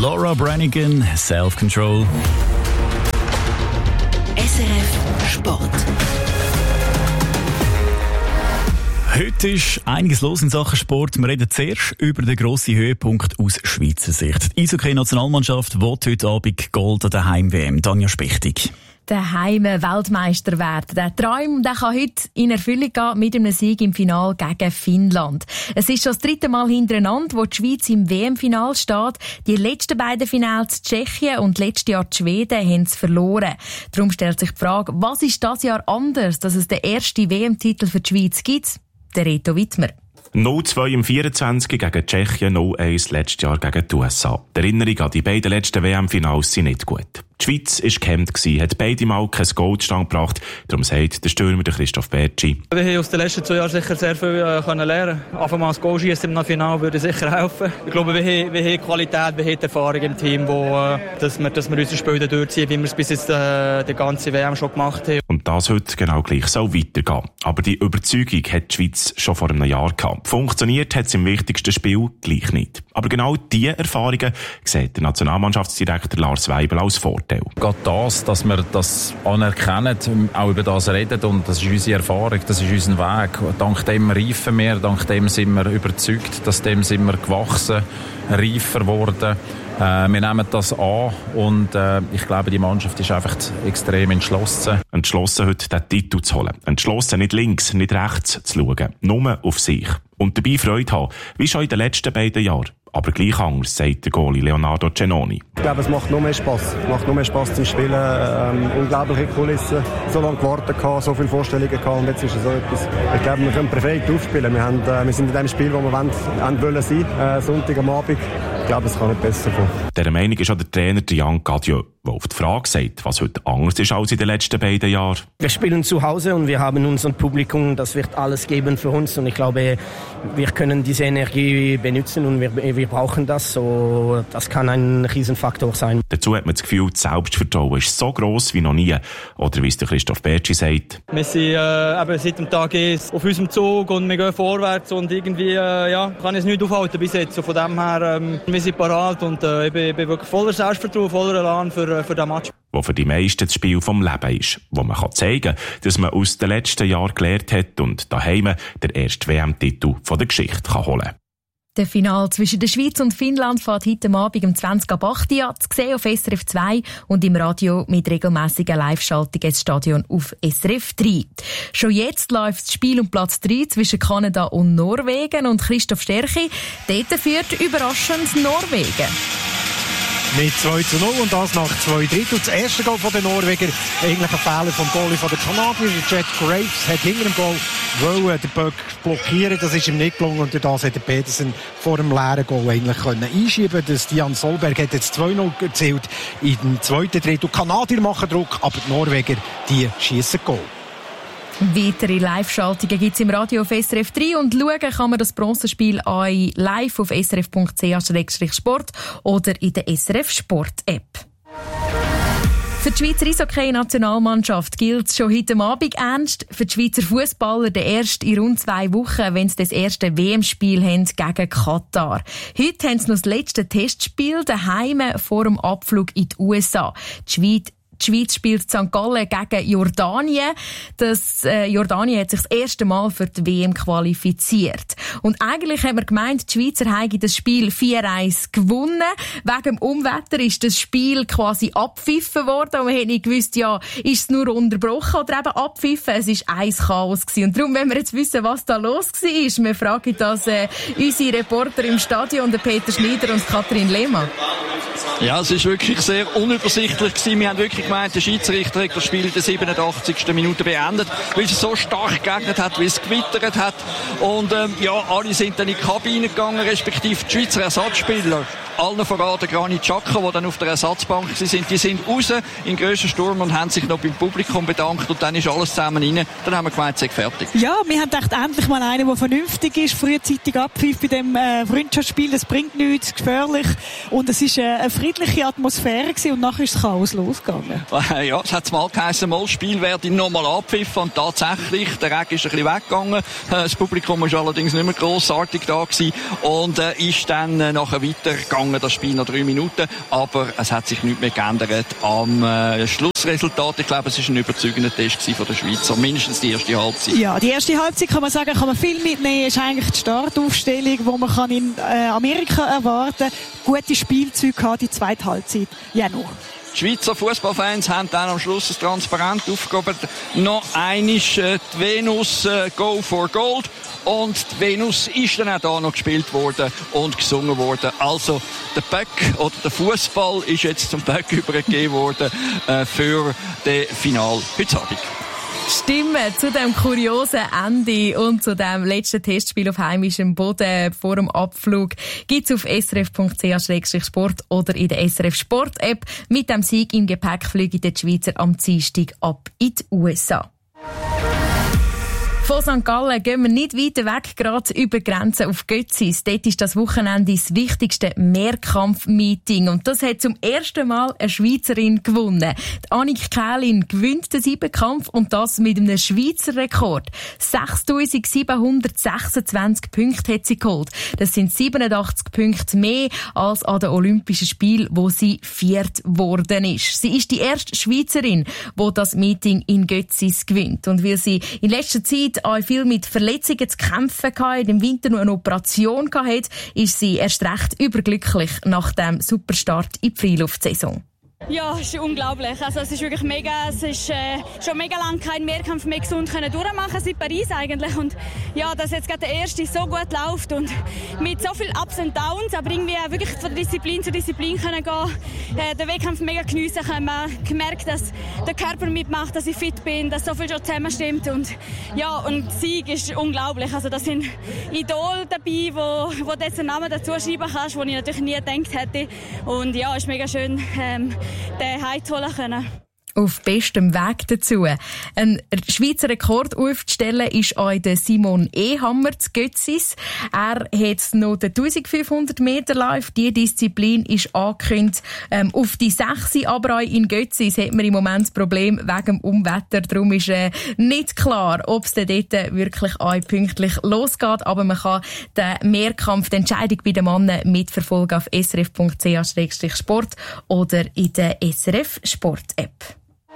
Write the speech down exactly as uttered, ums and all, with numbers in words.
Laura Branigan, Self-Control. S R F Sport. Heute ist einiges los in Sachen Sport. Wir reden zuerst über den grossen Höhepunkt aus Schweizer Sicht. Die Eishockey-Nationalmannschaft will heute Abend Gold an der Heim-W M. Tanja Spichtig. Der Heime Weltmeister werden. Der Traum der kann heute in Erfüllung gehen mit einem Sieg im Finale gegen Finnland. Es ist schon das dritte Mal hintereinander, wo die Schweiz im W M-Final steht. Die letzten beiden Finals, Tschechien und letztes Jahr die Schweden, haben es verloren. Darum stellt sich die Frage, was ist das Jahr anders, dass es den ersten W M-Titel für die Schweiz gibt? Der Reto Wittmer. null zwei im vierundzwanzig gegen Tschechien, null eins letztes Jahr gegen die U S A. Die Erinnerung an die beiden letzten W M-Finals sind nicht gut. Die Schweiz war gehemmt, hat beide Mal kein Gold zustande gebracht. Darum sagt der Stürmer Christoph Bertschi: Wir haben aus den letzten zwei Jahren sicher sehr viel äh, können lernen. Einfach mal das Goal schießen im Finale würde sicher helfen. Ich glaube, wir haben, wir haben Qualität, wir haben Erfahrung im Team, wo, äh, dass, wir, dass wir unsere Spiele durchziehen, wie wir es bis jetzt äh, die ganze W M schon gemacht haben. Und das heute genau gleich soll weitergehen. Aber die Überzeugung hat die Schweiz schon vor einem Jahr gehabt. Funktioniert hat es im wichtigsten Spiel gleich nicht. Aber genau diese Erfahrungen sieht der Nationalmannschaftsdirektor Lars Weibel als Vorteil. Gerade das, dass wir das anerkennen, auch über das reden, und das ist unsere Erfahrung, das ist unser Weg. Dank dem reifen wir, dank dem sind wir überzeugt, dass dem sind wir gewachsen, reifer geworden. Äh, wir nehmen das an und äh, ich glaube, die Mannschaft ist einfach extrem entschlossen. Entschlossen, heute den Titel zu holen. Entschlossen, nicht links, nicht rechts zu schauen, nur auf sich. Und dabei Freude haben, wie schon in den letzten beiden Jahren. Aber gleich anders, sagt der Goalie Leonardo Cenoni. Ich glaube, es macht noch mehr Spass. Es macht noch mehr Spass zum Spielen. Ähm, unglaubliche Kulissen. So lange gewartet, so viele Vorstellungen gehabt, und jetzt ist es so etwas. Ich glaube, wir können perfekt aufspielen. Wir, haben, äh, wir sind in dem Spiel, wo wir wollen, wollen sein, äh, Sonntag am Abend. Ich glaube, es kann nicht besser kommen. Dieser Meinung ist auch der Trainer Jan Gadieu, der auf die Frage sagt, was heute anders ist als in den letzten beiden Jahren. Wir spielen zu Hause und wir haben unser Publikum, das wird alles geben für uns, und ich glaube, wir können diese Energie benutzen und wir, wir brauchen das, so, das kann ein Riesenfaktor sein. Dazu hat man das Gefühl, das Selbstvertrauen ist so gross wie noch nie, oder wie es der Christoph Bertschi sagt. Wir sind äh, eben seit dem Tag eins auf unserem Zug und wir gehen vorwärts und irgendwie äh, ja, kann es nicht aufhalten bis jetzt. So von dem her, ähm, wir sind parat und äh, ich, bin, ich bin wirklich voller Selbstvertrauen, voller Elan für, für den Match. Wo für die meisten das Spiel vom Leben ist, wo man kann zeigen kann, dass man aus den letzten Jahren gelernt hat und daheim der erste W M-Titel von der Geschichte kann holen kann. Der Final zwischen der Schweiz und Finnland fährt heute Abend um zwanzig ab acht Uhr an, zu sehen auf S R F zwei und im Radio mit regelmässigen Live-Schaltungen ins Stadion auf S R F drei. Schon jetzt läuft das Spiel um Platz drei zwischen Kanada und Norwegen, und Christoph Sterchi, dort führt überraschend Norwegen. Mit zwei zu null, und das nach zwei Drittel. Das erste Goal von den Norweger, eigentlich ein Fehler vom Goalie von der Kanadier. Jet Graves hat hinter dem Goal wollen den Böck blockieren. Das ist ihm nicht gelungen, und durch das hat der Pedersen vor dem leeren Goal eigentlich können einschieben. Das Dian Solberg hat jetzt zwei null erzielt im zweiten Drittel. Die Kanadier machen Druck, aber die Norweger, die schiessen Goal. Weitere Live-Schaltungen gibt es im Radio auf S R F drei, und schauen kann man das Bronzespiel an live auf s r f punkt c h slash sport oder in der S R F Sport-App. Für die Schweizer Eishockey-Nationalmannschaft gilt es schon heute Abend ernst. Für die Schweizer Fußballer der erste in rund zwei Wochen, wenn sie das erste W M-Spiel haben gegen Katar. Heute haben sie noch das letzte Testspiel daheim vor dem Abflug in die U S A. Die Schweiz Die Schweiz spielt Sankt Gallen gegen Jordanien. Das, äh, Jordanien hat sich das erste Mal für die W M qualifiziert. Und eigentlich haben wir gemeint, die Schweizer haben das Spiel vier eins gewonnen. Wegen dem Unwetter ist das Spiel quasi abpfiffen worden. Und wir haben nicht gewusst, ja, ist es nur unterbrochen oder eben abpfiffen. Es war eins Chaos gewesen. Und darum, wenn wir jetzt wissen, was da los war, wir fragen das äh, unsere Reporter im Stadion, der Peter Schneider und Katrin Lehmann. Ja, es war wirklich sehr unübersichtlich gewesen. Wir haben wirklich gemeint, der Schiedsrichter hat das Spiel in der siebenundachtzigsten Minute beendet, weil es so stark geregnet hat, weil es gewittert hat. Und ähm, ja, alle sind dann in die Kabine gegangen, respektive die Schweizer Ersatzspieler. Allen voran der Granit Xhaka, die dann auf der Ersatzbank sind, die sind raus in grössten Sturm und haben sich noch beim Publikum bedankt, und dann ist alles zusammen rein. Dann haben wir gemeint, es ist fertig. Ja, wir haben gedacht, endlich mal einer, der vernünftig ist, frühzeitig abpfiff bei dem äh, Freundschaftsspiel. Das bringt nichts, gefährlich, und es ist äh, eine friedliche Atmosphäre gewesen und nachher ist das Chaos losgegangen. Ja, es hat mal geheißen, mal das Spiel werde nochmal abpfiffen und tatsächlich, der Regen ist ein bisschen weggegangen. Das Publikum war allerdings nicht mehr grossartig da gewesen und äh, ist dann äh, nachher weitergegangen, das Spiel noch drei Minuten, aber es hat sich nichts mehr geändert am äh, Schlussresultat. Ich glaube, es war ein überzeugender Test von der Schweizer, mindestens die erste Halbzeit. Ja, die erste Halbzeit kann man sagen, kann man viel mitnehmen, ist eigentlich die Startaufstellung, die man kann in äh, Amerika erwarten kann. Gute Spielzüge gehabt, die zweite Halbzeit ja noch. Die Schweizer Fußballfans haben dann am Schluss das transparent aufgegeben. Noch einmal äh, die Venus äh, Go for Gold. Und die Venus ist dann auch da noch gespielt worden und gesungen worden. Also der Böck oder der Fußball ist jetzt zum Böck übergegeben worden äh, für das Finale heute Abend. Stimmen zu dem kuriosen Ende und zu dem letzten Testspiel auf heimischem Boden vor dem Abflug gibt's auf s r f punkt c h slash sport oder in der S R F Sport App. Mit dem Sieg im Gepäck fliegen die Schweizer am Dienstag ab in die U S A. Von Sankt Gallen gehen wir nicht weiter weg, gerade über Grenzen auf Götzis. Dort ist das Wochenende das wichtigste Mehrkampf-Meeting. Und das hat zum ersten Mal eine Schweizerin gewonnen. Die Annik Kählin gewinnt den Siebenkampf und das mit einem Schweizer Rekord. sechstausendsiebenhundertsechsundzwanzig Punkte hat sie geholt. Das sind siebenundachtzig Punkte mehr als an den Olympischen Spielen, wo sie viert worden ist. Sie ist die erste Schweizerin, die das Meeting in Götzis gewinnt. Und weil sie in letzter Zeit auch viel mit Verletzungen zu kämpfen hatte, im Winter noch eine Operation hatte, ist sie erst recht überglücklich nach dem Superstart in die Freiluftsaison. Ja, es ist unglaublich. Also es ist wirklich mega, es ist äh, schon mega lange kein Mehrkampf mehr gesund können durchmachen seit Paris eigentlich und ja, dass jetzt gerade der erste so gut läuft und mit so viel Ups und Downs, aber irgendwie auch wirklich von Disziplin zu Disziplin können gehen, äh, den Wettkampf mega geniessen können. Man gemerkt, dass der Körper mitmacht, dass ich fit bin, dass so viel schon zusammenstimmt und ja, und Sieg ist unglaublich. Also das sind Idole dabei, wo, wo du jetzt einen Namen dazu schreiben kannst, den ich natürlich nie gedacht hätte und ja, ist mega schön, ähm, den heimzuholen können. Auf bestem Weg dazu. Ein Schweizer Rekord aufzustellen ist auch der Simon Ehammer zu Götzis. Er hat noch den eintausendfünfhundert Meter Lauf. Die Disziplin ist angekündigt ähm, auf die sechs. Aber auch in Götzis hat man im Moment das Problem wegen dem Unwetter. Darum ist äh, nicht klar, ob es dort wirklich auch pünktlich losgeht. Aber man kann den Mehrkampf, die Entscheidung bei den Männern mitverfolgen auf s r f punkt c h slash sport oder in der S R F Sport App.